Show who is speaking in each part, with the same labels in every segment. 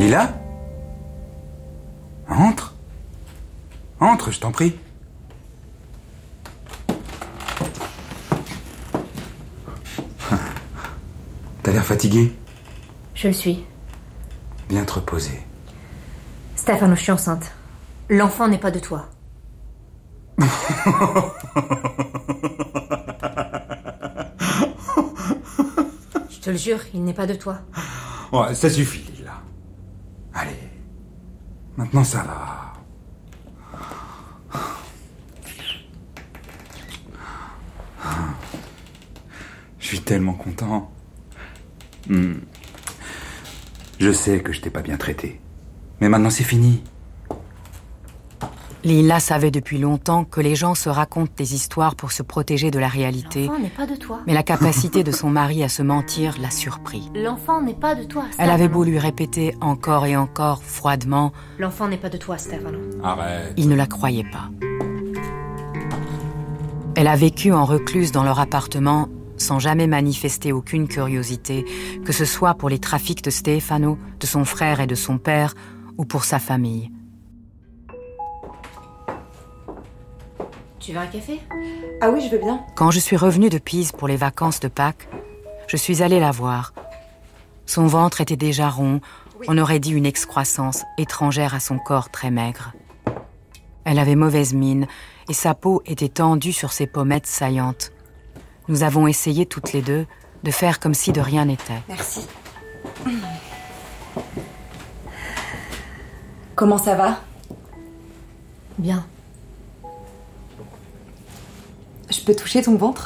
Speaker 1: Lila? Entre. Entre, je t'en prie. T'as l'air fatiguée.
Speaker 2: Je le suis.
Speaker 1: Bien te reposer.
Speaker 2: Stefano, je suis enceinte. L'enfant n'est pas de toi. Je te le jure, il n'est pas de toi.
Speaker 1: Ouais, ça suffit, Lila. Allez. Maintenant, ça va. Je suis tellement content. Je sais que je t'ai pas bien traité. Mais maintenant, c'est fini.
Speaker 3: Lila savait depuis longtemps que les gens se racontent des histoires pour se protéger de la réalité.
Speaker 2: L'enfant n'est pas de toi.
Speaker 3: Mais la capacité de son mari à se mentir l'a surpris.
Speaker 2: L'enfant n'est pas de toi, Stefano.
Speaker 3: Elle avait beau lui répéter encore et encore, froidement.
Speaker 2: L'enfant n'est pas de toi, Stefano.
Speaker 1: Arrête.
Speaker 3: Il ne la croyait pas. Elle a vécu en recluse dans leur appartement, sans jamais manifester aucune curiosité, que ce soit pour les trafics de Stefano, de son frère et de son père, ou pour sa famille.
Speaker 2: Tu veux un café?
Speaker 4: Ah oui, je veux bien.
Speaker 3: Quand je suis revenue de Pise pour les vacances de Pâques, je suis allée la voir. Son ventre était déjà rond, on aurait dit une excroissance étrangère à son corps très maigre. Elle avait mauvaise mine et sa peau était tendue sur ses pommettes saillantes. Nous avons essayé toutes les deux de faire comme si de rien n'était.
Speaker 4: Merci. Comment ça va?
Speaker 2: Bien.
Speaker 4: Je peux toucher ton ventre?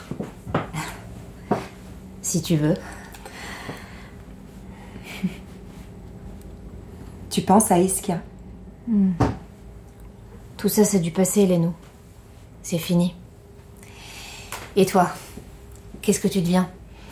Speaker 2: Si tu veux.
Speaker 4: Tu penses à Ischia?
Speaker 2: Tout ça, c'est du passé, Lénou. C'est fini. Et toi? Qu'est-ce que tu deviens?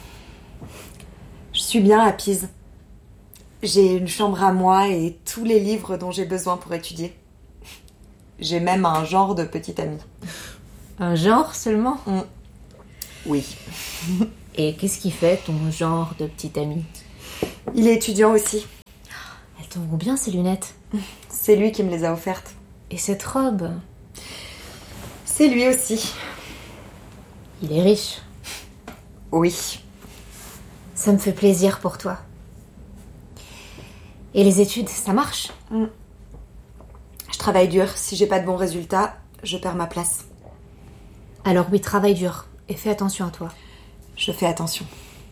Speaker 4: Je suis bien à Pise. J'ai une chambre à moi et tous les livres dont j'ai besoin pour étudier. J'ai même un genre de petite amie.
Speaker 2: Un genre seulement?
Speaker 4: Oui.
Speaker 2: Et qu'est-ce qui fait ton genre de petite amie?
Speaker 4: Il est étudiant aussi.
Speaker 2: Elles t'en vont bien, ces lunettes.
Speaker 4: C'est lui qui me les a offertes.
Speaker 2: Et cette robe?
Speaker 4: C'est lui aussi.
Speaker 2: Il est riche.
Speaker 4: Oui.
Speaker 2: Ça me fait plaisir pour toi. Et les études, ça marche?
Speaker 4: Je travaille dur. Si j'ai pas de bons résultats, je perds ma place.
Speaker 2: Alors oui, travaille dur. Et fais attention à toi.
Speaker 4: Je fais attention.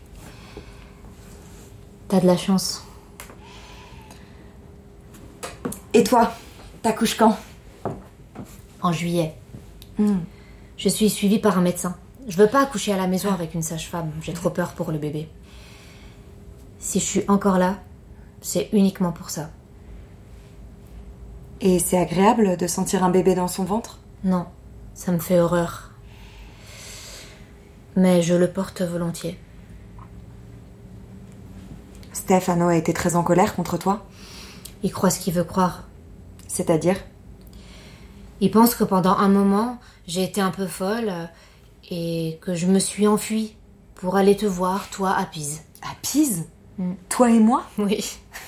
Speaker 2: T'as de la chance.
Speaker 4: Et toi? T'accouches quand?
Speaker 2: En juillet. Je suis suivie par un médecin. Je veux pas accoucher à la maison avec une sage-femme. J'ai trop peur pour le bébé. Si je suis encore là, c'est uniquement pour ça.
Speaker 4: Et c'est agréable de sentir un bébé dans son ventre?
Speaker 2: Non, ça me fait horreur. Mais je le porte volontiers.
Speaker 4: Stefano a été très en colère contre toi?
Speaker 2: Il croit ce qu'il veut croire.
Speaker 4: C'est-à-dire?
Speaker 2: Il pense que pendant un moment, j'ai été un peu folle et que je me suis enfuie pour aller te voir, toi, à Pise.
Speaker 4: À Pise? Toi et moi?
Speaker 2: Oui.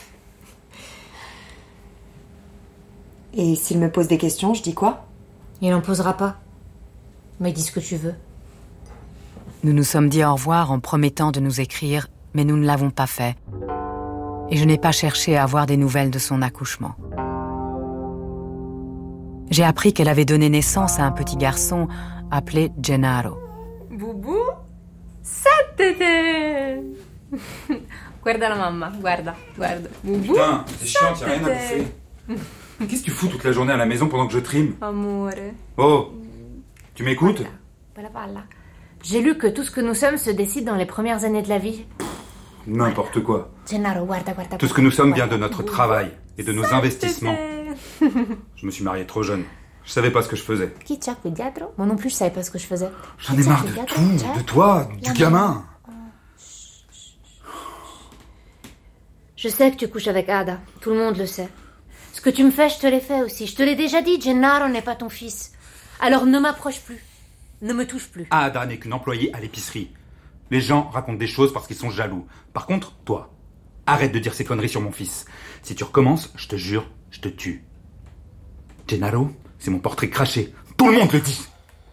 Speaker 4: Et s'il me pose des questions, je dis quoi?
Speaker 2: Il n'en posera pas. Mais dis ce que tu veux.
Speaker 3: Nous nous sommes dit au revoir en promettant de nous écrire, mais nous ne l'avons pas fait. Et je n'ai pas cherché à avoir des nouvelles de son accouchement. J'ai appris qu'elle avait donné naissance à un petit garçon appelé Gennaro.
Speaker 2: Boubou? Settete! Guarda la mamma, guarda. Boubou?
Speaker 1: Putain, c'est chiant, y'a rien à bouffer. Qu'est-ce que tu fous toute la journée à la maison pendant que je trime?
Speaker 2: Amore.
Speaker 1: Oh, tu m'écoutes?
Speaker 2: Parla. J'ai lu que tout ce que nous sommes se décide dans les premières années de la vie.
Speaker 1: N'importe quoi.
Speaker 2: Gennaro, guarda.
Speaker 1: Tout ce que nous sommes vient de notre travail et de nos investissements. Je me suis marié trop jeune. Je savais pas ce que je faisais.
Speaker 2: Qui c'è qui dietro? Moi non plus, je savais pas ce que je faisais.
Speaker 1: J'en ai marre de tout, de toi, du gamin.
Speaker 2: Je sais que tu couches avec Ada. Tout le monde le sait. Ce que tu me fais, je te l'ai fait aussi. Je te l'ai déjà dit, Gennaro n'est pas ton fils. Alors ne m'approche plus. Ne me touche plus.
Speaker 1: Ada n'est qu'une employée à l'épicerie. Les gens racontent des choses parce qu'ils sont jaloux. Par contre, toi, Arrête de dire ces conneries sur mon fils. Si tu recommences, je te jure, je te tue. Gennaro, c'est mon portrait craché. Tout le monde le dit.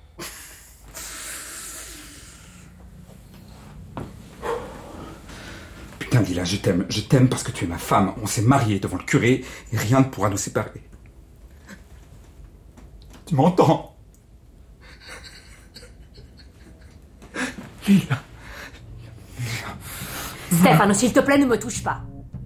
Speaker 1: Putain, Lila, je t'aime. Je t'aime parce que tu es ma femme. On s'est mariés devant le curé et rien ne pourra nous séparer. Tu m'entends? Lila.
Speaker 2: Stefano, s'il te plaît, ne me touche pas.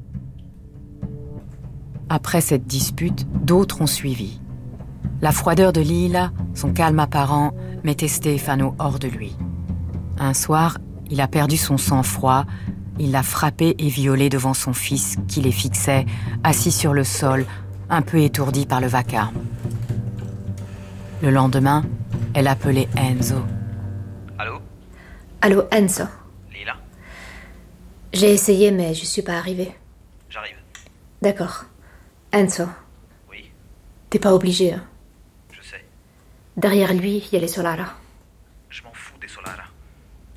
Speaker 3: Après cette dispute, d'autres ont suivi. La froideur de Lila, son calme apparent, mettait Stefano hors de lui. Un soir, il a perdu son sang-froid. Il l'a frappé et violé devant son fils qui les fixait, assis sur le sol, un peu étourdi par le vacarme. Le lendemain, elle appelait Enzo.
Speaker 5: Allô?
Speaker 2: Allô, Enzo.
Speaker 5: Lila?
Speaker 2: J'ai essayé, mais je suis pas arrivée.
Speaker 5: J'arrive.
Speaker 2: D'accord. Enzo,
Speaker 5: Oui,
Speaker 2: t'es pas obligé, hein.
Speaker 5: je sais.
Speaker 2: Derrière lui, il y a les Solara.
Speaker 5: Je m'en fous des Solara.